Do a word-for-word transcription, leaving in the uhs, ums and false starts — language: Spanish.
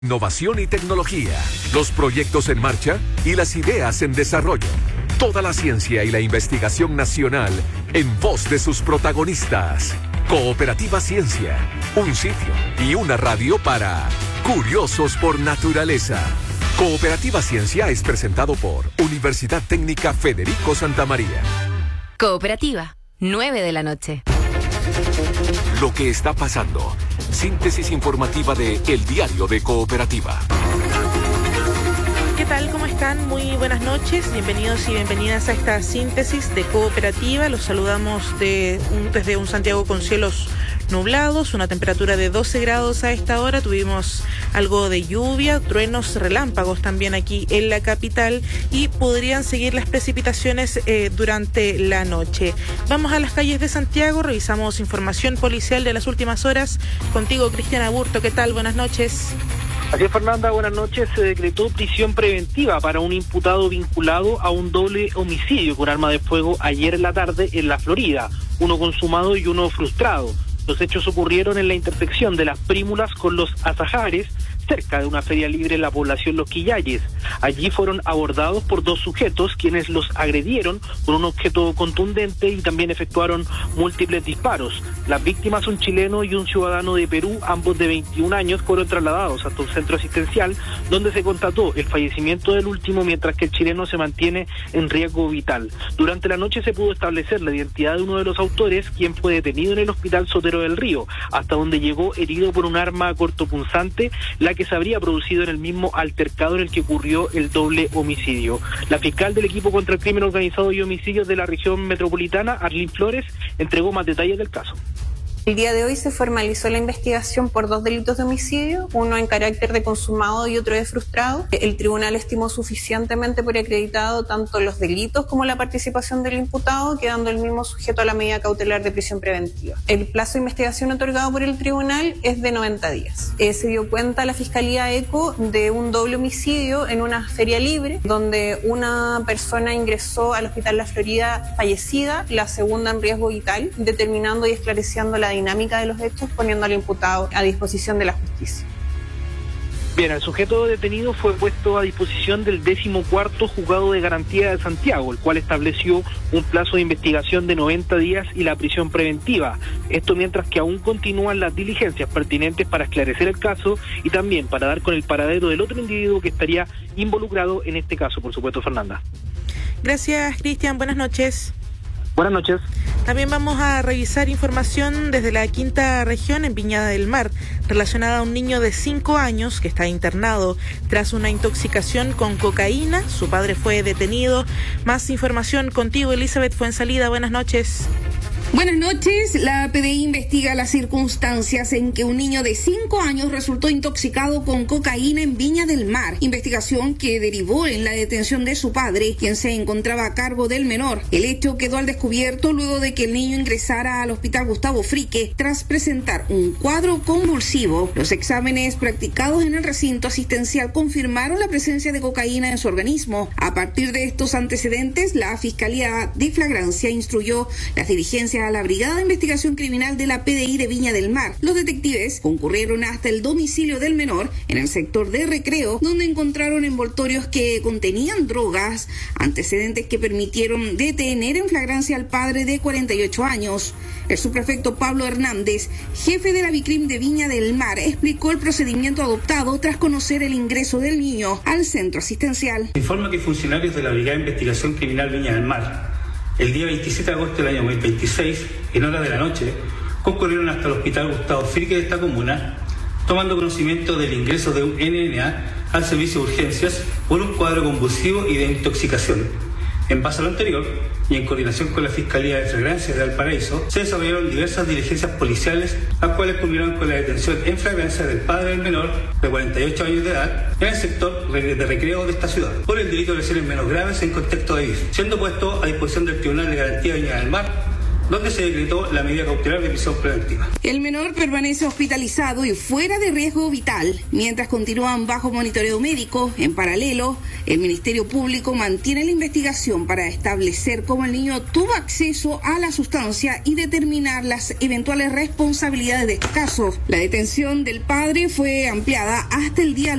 Innovación y tecnología, los proyectos en marcha y las ideas en desarrollo. Toda la ciencia y la investigación nacional en voz de sus protagonistas. Cooperativa Ciencia, un sitio y una radio para curiosos por naturaleza. Cooperativa Ciencia es presentado por Universidad Técnica Federico Santa María. Cooperativa, nueve de la noche. Lo que está pasando. Síntesis informativa de El Diario de Cooperativa. ¿Qué tal? ¿Cómo están? Muy buenas noches. Bienvenidos y bienvenidas a esta síntesis de Cooperativa. Los saludamos de un, desde un Santiago con cielos nublados, una temperatura de doce grados a esta hora. Tuvimos algo de lluvia, truenos, relámpagos también aquí en la capital y podrían seguir las precipitaciones eh, durante la noche. Vamos a las calles de Santiago, revisamos información policial de las últimas horas. Contigo, Cristian Aburto. ¿Qué tal? Buenas noches. Así es, Fernanda, buenas noches. Se decretó prisión preventiva para un imputado vinculado a un doble homicidio con arma de fuego ayer en la tarde en la Florida, uno consumado y uno frustrado. Los hechos ocurrieron en la intersección de las Prímulas con los Azahares, cerca de una feria libre en la población Los Quillayes. Allí fueron abordados por dos sujetos quienes los agredieron con un objeto contundente y también efectuaron múltiples disparos. Las víctimas, un chileno y un ciudadano de Perú, ambos de veintiún años, fueron trasladados hasta un centro asistencial donde se constató el fallecimiento del último, mientras que el chileno se mantiene en riesgo vital. Durante la noche se pudo establecer la identidad de uno de los autores, quien fue detenido en el hospital Sotero del Río, hasta donde llegó herido por un arma cortopunzante, la que se habría producido en el mismo altercado en el que ocurrió el doble homicidio. La fiscal del equipo contra el crimen organizado y homicidios de la región metropolitana, Arlene Flores, entregó más detalles del caso. El día de hoy se formalizó la investigación por dos delitos de homicidio, uno en carácter de consumado y otro de frustrado. El tribunal estimó suficientemente por acreditado tanto los delitos como la participación del imputado, quedando el mismo sujeto a la medida cautelar de prisión preventiva. El plazo de investigación otorgado por el tribunal es de noventa días. Eh, se dio cuenta la Fiscalía ECO de un doble homicidio en una feria libre, donde una persona ingresó al Hospital La Florida fallecida, la segunda en riesgo vital, determinando y esclareciendo la dinámica de los hechos, poniendo al imputado a disposición de la justicia. Bien, el sujeto detenido fue puesto a disposición del decimocuarto Juzgado de Garantía de Santiago, el cual estableció un plazo de investigación de noventa días y la prisión preventiva. Esto mientras que aún continúan las diligencias pertinentes para esclarecer el caso y también para dar con el paradero del otro individuo que estaría involucrado en este caso, por supuesto, Fernanda. Gracias, Cristian. Buenas noches. Buenas noches. También vamos a revisar información desde la quinta región en Viña del Mar, relacionada a un niño de cinco años que está internado tras una intoxicación con cocaína. Su padre fue detenido. Más información contigo, Elizabeth Fuensalida. Buenas noches. Buenas noches. La P D I investiga las circunstancias en que un niño de cinco años resultó intoxicado con cocaína en Viña del Mar. Investigación que derivó en la detención de su padre, quien se encontraba a cargo del menor. El hecho quedó al descubierto luego de que el niño ingresara al hospital Gustavo Frique tras presentar un cuadro convulsivo. Los exámenes practicados en el recinto asistencial confirmaron la presencia de cocaína en su organismo. A partir de estos antecedentes, la Fiscalía de Flagrancia instruyó las diligencias a la Brigada de Investigación Criminal de la P D I de Viña del Mar. Los detectives concurrieron hasta el domicilio del menor en el sector de Recreo, donde encontraron envoltorios que contenían drogas, antecedentes que permitieron detener en flagrancia al padre de cuarenta y ocho años. El subprefecto Pablo Hernández, jefe de la Bicrim de Viña del Mar, explicó el procedimiento adoptado tras conocer el ingreso del niño al centro asistencial. Informa que funcionarios de la Brigada de Investigación Criminal Viña del Mar, el día veintisiete de agosto del año dos mil veintiséis, en horas de la noche, concurrieron hasta el hospital Gustavo Frique de esta comuna, tomando conocimiento del ingreso de un N N A al servicio de urgencias por un cuadro convulsivo y de intoxicación. En base a lo anterior, y en coordinación con la Fiscalía de Flagrancia de Valparaíso, se desarrollaron diversas diligencias policiales, las cuales culminaron con la detención en flagrancia del padre del menor, de cuarenta y ocho años de edad, en el sector de Recreo de esta ciudad, por el delito de lesiones menos graves en contexto de I F, siendo puesto a disposición del Tribunal de Garantía de Viña del Mar donde se decretó la medida cautelar de prisión preventiva. El menor permanece hospitalizado y fuera de riesgo vital, mientras continúan bajo monitoreo médico. En paralelo, el Ministerio Público mantiene la investigación para establecer cómo el niño tuvo acceso a la sustancia y determinar las eventuales responsabilidades de este caso. La detención del padre fue ampliada hasta el día